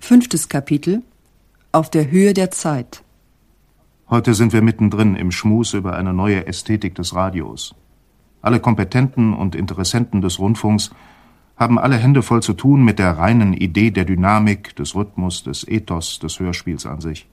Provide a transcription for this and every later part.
5. Kapitel: Auf der Höhe der Zeit. Heute sind wir mittendrin im Schmus über eine neue Ästhetik des Radios. Alle Kompetenten und Interessenten des Rundfunks haben alle Hände voll zu tun mit der reinen Idee der Dynamik, des Rhythmus, des Ethos des Hörspiels an sich.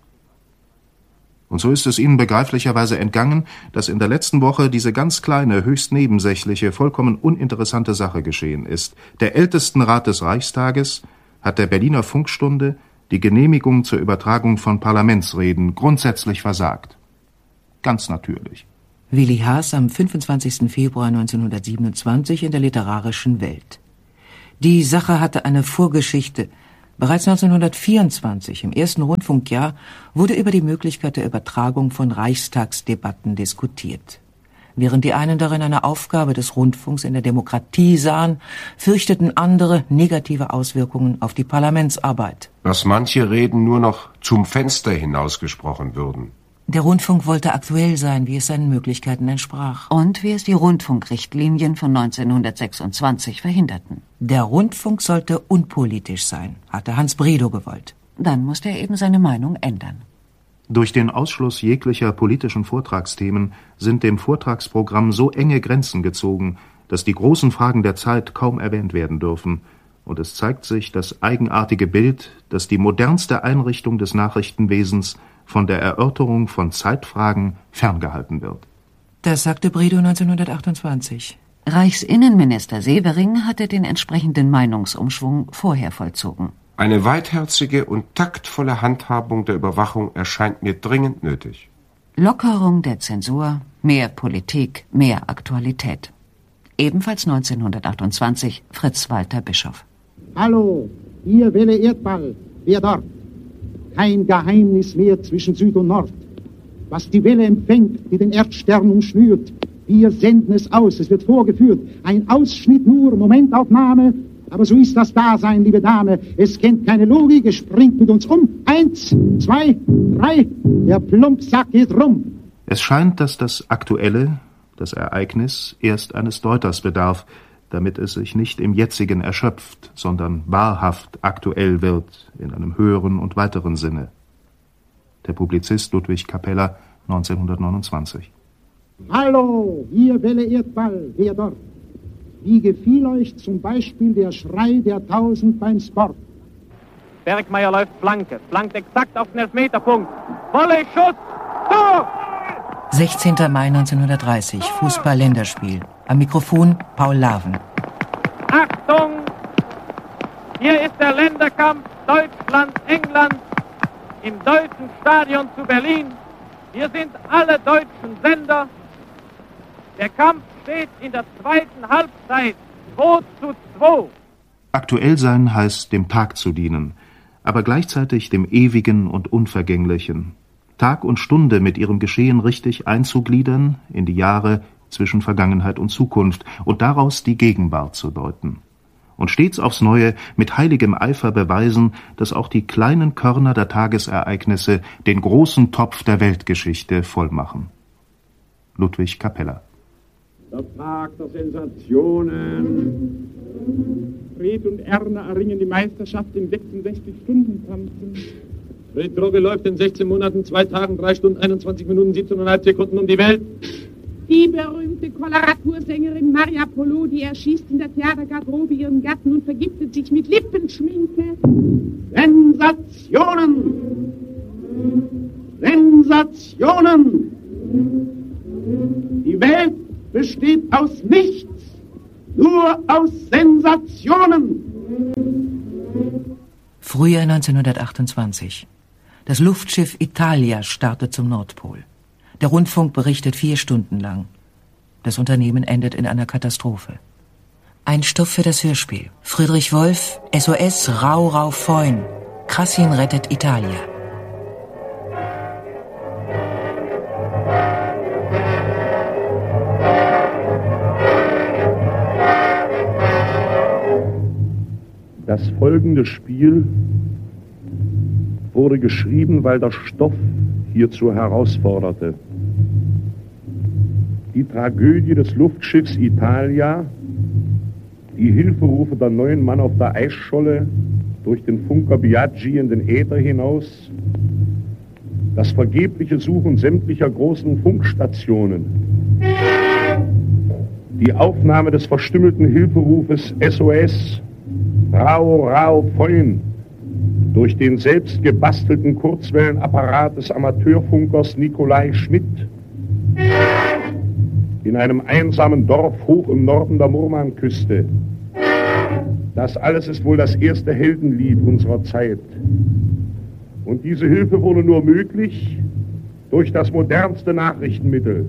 Und so ist es ihnen begreiflicherweise entgangen, dass in der letzten Woche diese ganz kleine, höchst nebensächliche, vollkommen uninteressante Sache geschehen ist. Der Ältestenrat des Reichstages hat der Berliner Funkstunde die Genehmigung zur Übertragung von Parlamentsreden grundsätzlich versagt. Ganz natürlich. Willi Haas am 25. Februar 1927 in der Literarischen Welt. Die Sache hatte eine Vorgeschichte. Bereits 1924, im ersten Rundfunkjahr, wurde über die Möglichkeit der Übertragung von Reichstagsdebatten diskutiert. Während die einen darin eine Aufgabe des Rundfunks in der Demokratie sahen, fürchteten andere negative Auswirkungen auf die Parlamentsarbeit. Dass manche Reden nur noch zum Fenster hinausgesprochen würden. Der Rundfunk wollte aktuell sein, wie es seinen Möglichkeiten entsprach. Und wie es die Rundfunkrichtlinien von 1926 verhinderten. Der Rundfunk sollte unpolitisch sein, hatte Hans Bredow gewollt. Dann musste er eben seine Meinung ändern. Durch den Ausschluss jeglicher politischen Vortragsthemen sind dem Vortragsprogramm so enge Grenzen gezogen, dass die großen Fragen der Zeit kaum erwähnt werden dürfen. Und es zeigt sich das eigenartige Bild, dass die modernste Einrichtung des Nachrichtenwesens von der Erörterung von Zeitfragen ferngehalten wird. Das sagte Bredow 1928. Reichsinnenminister Severing hatte den entsprechenden Meinungsumschwung vorher vollzogen. Eine weitherzige und taktvolle Handhabung der Überwachung erscheint mir dringend nötig. Lockerung der Zensur, mehr Politik, mehr Aktualität. Ebenfalls 1928 Fritz Walter Bischof. Hallo, hier Welle Erdball, wer dort? Kein Geheimnis mehr zwischen Süd und Nord. Was die Welle empfängt, die den Erdstern umschnürt, wir senden es aus, es wird vorgeführt. Ein Ausschnitt nur, Momentaufnahme, aber so ist das Dasein, liebe Dame. Es kennt keine Logik, es springt mit uns um. 1, 2, 3, der Plumpsack geht rum. Es scheint, dass das Aktuelle, das Ereignis, erst eines Deuters bedarf, damit es sich nicht im Jetzigen erschöpft, sondern wahrhaft aktuell wird, in einem höheren und weiteren Sinne. Der Publizist Ludwig Capella, 1929. Hallo, hier Welle Erdball, wer dort? Wie gefiel euch zum Beispiel der Schrei der 1000 beim Sport? Bergmeier läuft Flanke, flankt exakt auf den Elfmeterpunkt. Volley, Schuss, Tor! 16. Mai 1930, Fußball-Länderspiel. Am Mikrofon Paul Laven. Achtung! Hier ist der Länderkampf Deutschland-England im Deutschen Stadion zu Berlin. Hier sind alle deutschen Sender. Der Kampf steht in der zweiten Halbzeit 2:2. Aktuell sein heißt, dem Tag zu dienen, aber gleichzeitig dem Ewigen und Unvergänglichen. Tag und Stunde mit ihrem Geschehen richtig einzugliedern in die Jahre zwischen Vergangenheit und Zukunft und daraus die Gegenwart zu deuten. Und stets aufs Neue mit heiligem Eifer beweisen, dass auch die kleinen Körner der Tagesereignisse den großen Topf der Weltgeschichte vollmachen. Ludwig Capella. Der Tag der Sensationen. Fred und Erna erringen die Meisterschaft im 66-Stunden-Tanzen. Fred Drogge läuft in 16 Monaten, 2 Tagen, 3 Stunden, 21 Minuten, 17,5 Sekunden um die Welt. Die berühmte Koloratursängerin Maria Polo, die erschießt in der Theatergarderobe ihren Gatten und vergiftet sich mit Lippenschminke. Sensationen! Sensationen! Die Welt besteht aus nichts, nur aus Sensationen. Frühjahr 1928. Das Luftschiff Italia startet zum Nordpol. Der Rundfunk berichtet 4 Stunden lang. Das Unternehmen endet in einer Katastrophe. Ein Stoff für das Hörspiel. Friedrich Wolf, SOS Rau Rau Feun. Krassin rettet Italia. Das folgende Spiel wurde geschrieben, weil der Stoff hierzu herausforderte. Die Tragödie des Luftschiffs Italia, die Hilferufe der 9 Mann auf der Eisscholle, durch den Funker Biaggi in den Äther hinaus das vergebliche Suchen sämtlicher großen Funkstationen, die Aufnahme des verstümmelten Hilferufes SOS, Rao Rao Phoin, durch den selbst gebastelten Kurzwellenapparat des Amateurfunkers Nikolai Schmidt, in einem einsamen Dorf hoch im Norden der Murmanküste. Das alles ist wohl das erste Heldenlied unserer Zeit. Und diese Hilfe wurde nur möglich durch das modernste Nachrichtenmittel,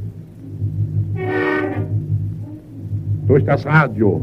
durch das Radio.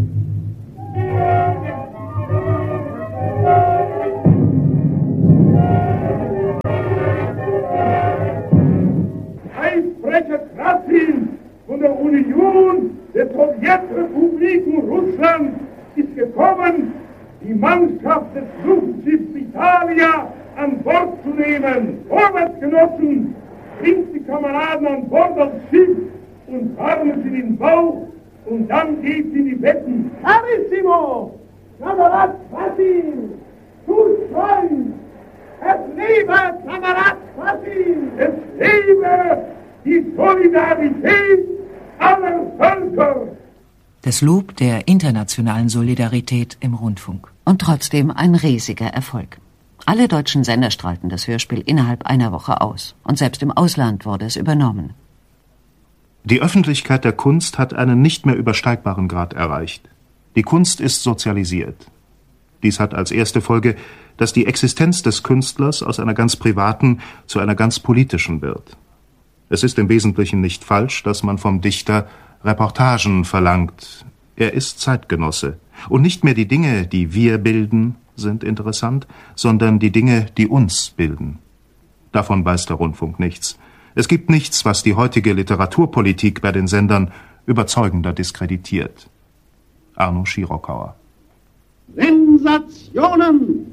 Eisbrecher Krasin von der Union der Sowjetrepubliken Russland ist gekommen, die Mannschaft des Luftschiffs Italia an Bord zu nehmen. Vorwärts, Genossen! Bringt die Kameraden an Bord aufs Schiff und warnen sie den Bauch und dann geht's in die Betten. Carissimo! Kamerad Krasin! Tut Freund! Es lebe Kamerad Krasin! Es lebe die Solidarität aller Völker! Das Lob der internationalen Solidarität im Rundfunk. Und trotzdem ein riesiger Erfolg. Alle deutschen Sender strahlten das Hörspiel innerhalb einer Woche aus. Und selbst im Ausland wurde es übernommen. Die Öffentlichkeit der Kunst hat einen nicht mehr übersteigbaren Grad erreicht. Die Kunst ist sozialisiert. Dies hat als erste Folge, dass die Existenz des Künstlers aus einer ganz privaten zu einer ganz politischen wird. Es ist im Wesentlichen nicht falsch, dass man vom Dichter Reportagen verlangt. Er ist Zeitgenosse. Und nicht mehr die Dinge, die wir bilden, sind interessant, sondern die Dinge, die uns bilden. Davon weiß der Rundfunk nichts. Es gibt nichts, was die heutige Literaturpolitik bei den Sendern überzeugender diskreditiert. Arno Schirokauer. Sensationen!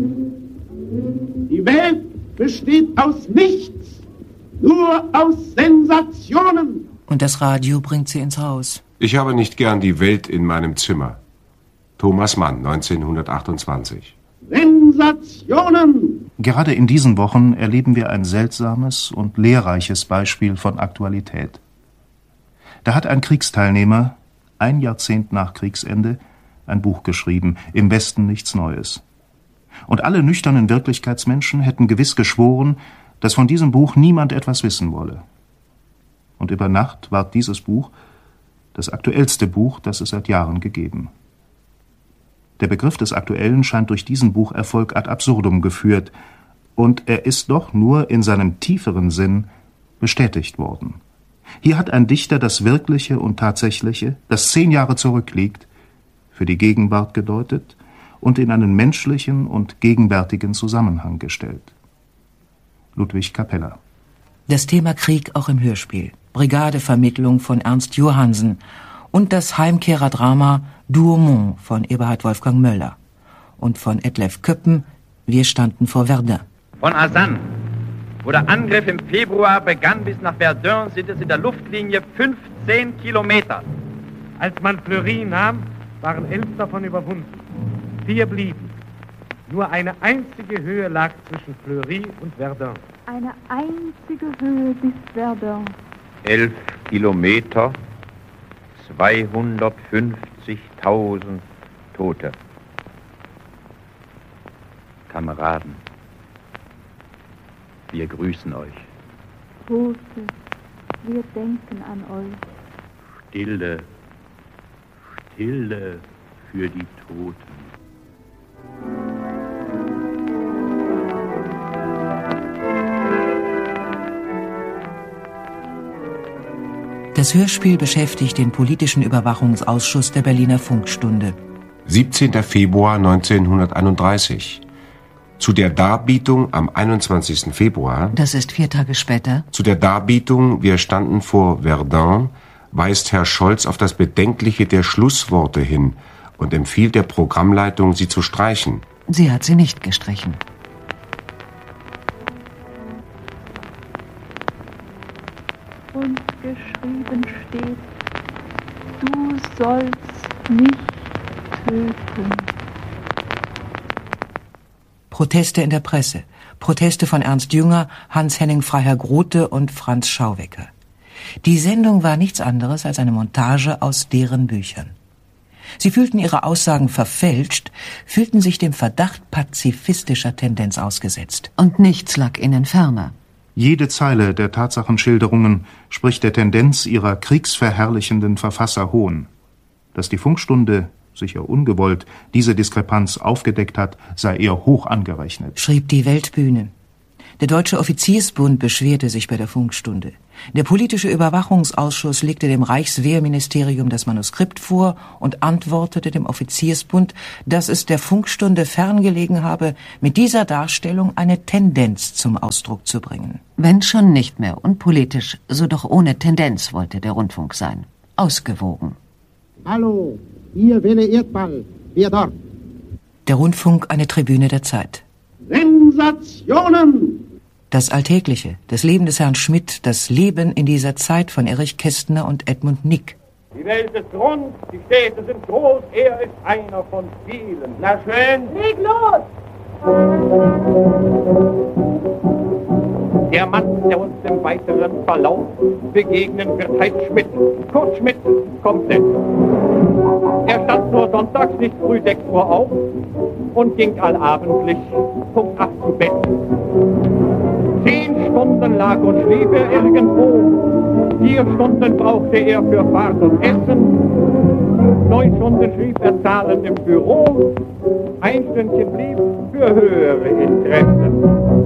Die Welt besteht aus nichts, nur aus Sensationen. Und das Radio bringt sie ins Haus. Ich habe nicht gern die Welt in meinem Zimmer. Thomas Mann, 1928. Sensationen! Gerade in diesen Wochen erleben wir ein seltsames und lehrreiches Beispiel von Aktualität. Da hat ein Kriegsteilnehmer, ein Jahrzehnt nach Kriegsende, ein Buch geschrieben, Im Westen nichts Neues. Und alle nüchternen Wirklichkeitsmenschen hätten gewiss geschworen, dass von diesem Buch niemand etwas wissen wolle. Und über Nacht ward dieses Buch das aktuellste Buch, das es seit Jahren gegeben. Der Begriff des Aktuellen scheint durch diesen Bucherfolg ad absurdum geführt, und er ist doch nur in seinem tieferen Sinn bestätigt worden. Hier hat ein Dichter das Wirkliche und Tatsächliche, das 10 Jahre zurückliegt, für die Gegenwart gedeutet und in einen menschlichen und gegenwärtigen Zusammenhang gestellt. Ludwig Kapella. Das Thema Krieg auch im Hörspiel. Brigadevermittlung von Ernst Johansen und das Heimkehrerdrama Douaumont von Eberhard Wolfgang Möller und von Etlef Köppen Wir standen vor Verdun. Von Asan, wo der Angriff im Februar begann, bis nach Verdun sind es in der Luftlinie 15 Kilometer. Als man Fleury nahm, waren 11 davon überwunden. 4 blieben. Nur eine einzige Höhe lag zwischen Fleury und Verdun. Eine einzige Höhe bis Verdun. 11 Kilometer, 250.000 Tote. Kameraden, wir grüßen euch. Tote, wir denken an euch. Stille, Stille für die Toten. Das Hörspiel beschäftigt den politischen Überwachungsausschuss der Berliner Funkstunde. 17. Februar 1931. Zu der Darbietung am 21. Februar, das ist 4 Tage später, zu der Darbietung Wir standen vor Verdun, weist Herr Scholz auf das Bedenkliche der Schlussworte hin und empfiehlt der Programmleitung, sie zu streichen. Sie hat sie nicht gestrichen. Und geschrieben steht, du sollst nicht töten. Proteste in der Presse, Proteste von Ernst Jünger, Hans-Henning Freiherr-Grote und Franz Schauwecker. Die Sendung war nichts anderes als eine Montage aus deren Büchern. Sie fühlten ihre Aussagen verfälscht, fühlten sich dem Verdacht pazifistischer Tendenz ausgesetzt. Und nichts lag ihnen ferner. Jede Zeile der Tatsachenschilderungen spricht der Tendenz ihrer kriegsverherrlichenden Verfasser Hohn. Dass die Funkstunde, sicher ungewollt, diese Diskrepanz aufgedeckt hat, sei ihr hoch angerechnet. Schrieb die Weltbühne. Der Deutsche Offiziersbund beschwerte sich bei der Funkstunde. Der politische Überwachungsausschuss legte dem Reichswehrministerium das Manuskript vor und antwortete dem Offiziersbund, dass es der Funkstunde ferngelegen habe, mit dieser Darstellung eine Tendenz zum Ausdruck zu bringen. Wenn schon nicht mehr unpolitisch, so doch ohne Tendenz wollte der Rundfunk sein. Ausgewogen. Hallo, hier Welle Erdball. Wer dort? Der Rundfunk eine Tribüne der Zeit. Sensationen! Das Alltägliche, das Leben des Herrn Schmidt, das Leben in dieser Zeit von Erich Kästner und Edmund Nick. Die Welt ist rund, die Städte sind groß, er ist einer von vielen. Na schön. Leg los! Der Mann, der uns im weiteren Verlauf begegnen wird, heißt Schmidt. Kurt Schmidt, komplett. Er stand nur sonntags nicht früh 6 Uhr auf und ging allabendlich Punkt 8 zu Bett. 10 Stunden lag und schlief er irgendwo. 4 Stunden brauchte er für Fahrt und Essen. 9 Stunden schrieb er Zahlen im Büro. 1 Stündchen blieb für höhere Interessen.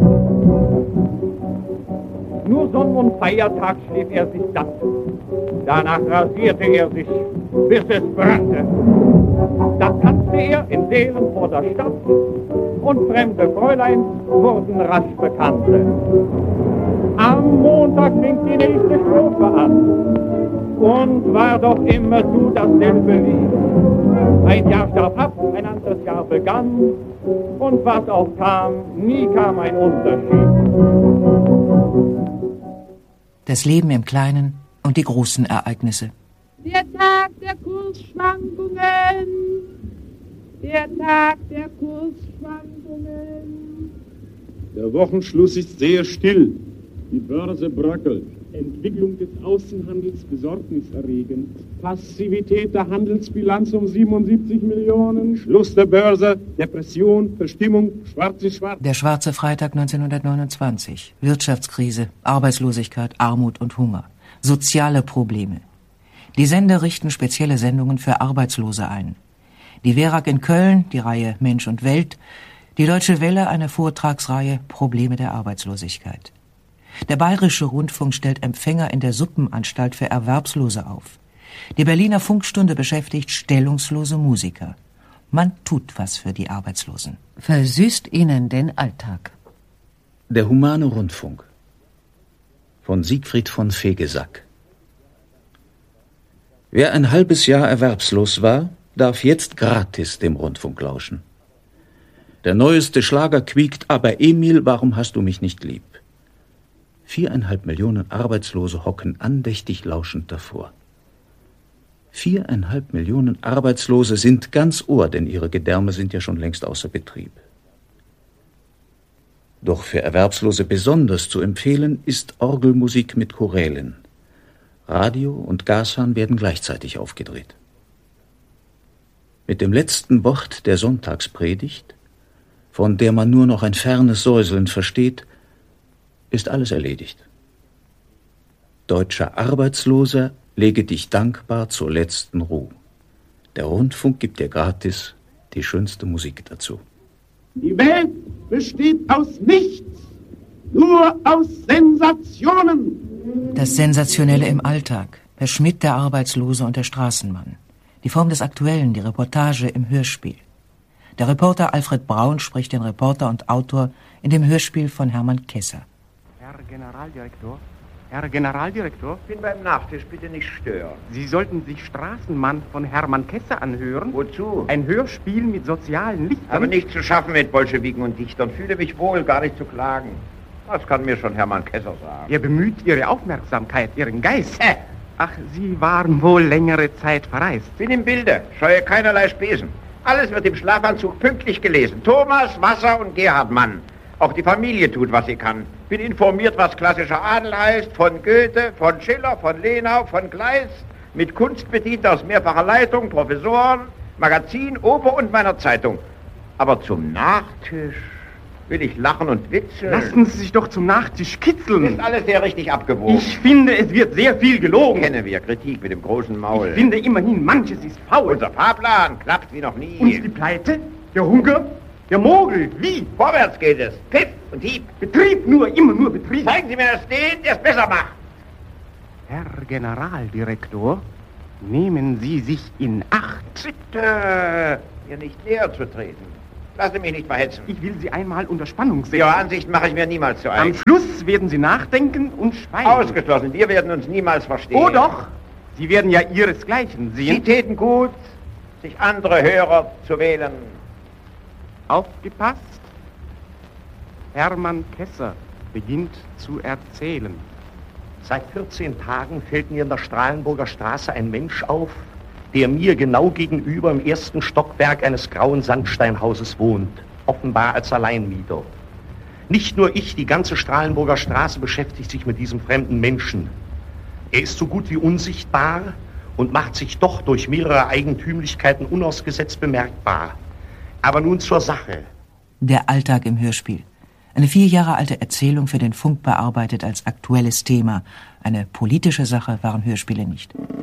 Nur Sonn- und Feiertag schlief er sich satt. Danach rasierte er sich, bis es brannte. Dann tanzte er in Seelen vor der Stadt und fremde Fräuleins wurden rasch Bekannte. Am Montag fing die nächste Strophe an und war doch immerzu dasselbe Lied. Ein Jahr starb ab, ein anderes Jahr begann und was auch kam, nie kam ein Unterschied. Das Leben im Kleinen und die großen Ereignisse. Der Tag der Kursschwankungen. Der Tag der Kursschwankungen. Der Wochenschluss ist sehr still. Die Börse bröckelt. Entwicklung des Außenhandels besorgniserregend. Passivität der Handelsbilanz um 77 Millionen. Schluss der Börse, Depression, Verstimmung, schwarz ist schwarz. Der schwarze Freitag 1929. Wirtschaftskrise, Arbeitslosigkeit, Armut und Hunger. Soziale Probleme. Die Sender richten spezielle Sendungen für Arbeitslose ein. Die WERAG in Köln, die Reihe Mensch und Welt. Die Deutsche Welle, eine Vortragsreihe Probleme der Arbeitslosigkeit. Der Bayerische Rundfunk stellt Empfänger in der Suppenanstalt für Erwerbslose auf. Die Berliner Funkstunde beschäftigt stellungslose Musiker. Man tut was für die Arbeitslosen. Versüßt ihnen den Alltag. Der humane Rundfunk von Siegfried von Fegesack. Wer ein halbes Jahr erwerbslos war, darf jetzt gratis dem Rundfunk lauschen. Der neueste Schlager quiekt, aber Emil, warum hast du mich nicht lieb? 4,5 Millionen Arbeitslose hocken andächtig lauschend davor. 4,5 Millionen Arbeitslose sind ganz Ohr, denn ihre Gedärme sind ja schon längst außer Betrieb. Doch für Erwerbslose besonders zu empfehlen ist Orgelmusik mit Chorälen. Radio und Gashahn werden gleichzeitig aufgedreht. Mit dem letzten Wort der Sonntagspredigt, von der man nur noch ein fernes Säuseln versteht, ist alles erledigt. Deutscher Arbeitsloser, lege dich dankbar zur letzten Ruhe. Der Rundfunk gibt dir gratis die schönste Musik dazu. Die Welt besteht aus nichts, nur aus Sensationen. Das Sensationelle im Alltag. Herr Schmidt, der Arbeitslose und der Straßenmann. Die Form des Aktuellen, die Reportage im Hörspiel. Der Reporter Alfred Braun spricht den Reporter und Autor in dem Hörspiel von Hermann Kesser. Herr Generaldirektor? Herr Generaldirektor? Ich bin beim Nachtisch, bitte nicht stören. Sie sollten sich Straßenmann von Hermann Kesser anhören. Wozu? Ein Hörspiel mit sozialen Lichtern. Aber nicht zu schaffen mit Bolschewiken und Dichtern. Fühle mich wohl, gar nicht zu klagen. Das kann mir schon Hermann Kesser sagen. Er bemüht Ihre Aufmerksamkeit, Ihren Geist. Ach, Sie waren wohl längere Zeit verreist. Bin im Bilde, scheue keinerlei Spesen. Alles wird im Schlafanzug pünktlich gelesen. Thomas, Wasser und Gerhard Mann. Auch die Familie tut, was sie kann. Bin informiert, was klassischer Adel heißt. Von Goethe, von Schiller, von Lenau, von Kleist. Mit Kunst bedient aus mehrfacher Leitung, Professoren, Magazin, Oper und meiner Zeitung. Aber zum Nachtisch will ich lachen und witzeln. Lassen Sie sich doch zum Nachtisch kitzeln. Ist alles sehr richtig abgewogen. Ich finde, es wird sehr viel gelogen. Kennen wir, Kritik mit dem großen Maul. Ich finde immerhin, manches ist faul. Unser Fahrplan klappt wie noch nie. Und die Pleite? Der Hunger? Der Mogel? Wie? Vorwärts geht es. Pfiff und Hieb. Betrieb nur, immer nur Betrieb. Zeigen Sie mir erst den, der es besser macht. Herr Generaldirektor, nehmen Sie sich in Acht. Bitte, mir nicht näher zu treten. Lassen Sie mich nicht verhetzen. Ich will Sie einmal unter Spannung setzen. Ihre Ansicht mache ich mir niemals zu eigen. Am Schluss werden Sie nachdenken und schweigen. Ausgeschlossen, wir werden uns niemals verstehen. Oh doch, Sie werden ja Ihresgleichen sehen. Sie täten gut, sich andere Hörer zu wählen. Aufgepasst. Hermann Kesser beginnt zu erzählen. Seit 14 Tagen fällt mir in der Strahlenburger Straße ein Mensch auf, der mir genau gegenüber im ersten Stockwerk eines grauen Sandsteinhauses wohnt, offenbar als Alleinmieter. Nicht nur ich, die ganze Strahlenburger Straße beschäftigt sich mit diesem fremden Menschen. Er ist so gut wie unsichtbar und macht sich doch durch mehrere Eigentümlichkeiten unausgesetzt bemerkbar. Aber nun zur Sache. Der Alltag im Hörspiel. Eine 4 Jahre alte Erzählung für den Funk bearbeitet als aktuelles Thema. Eine politische Sache waren Hörspiele nicht.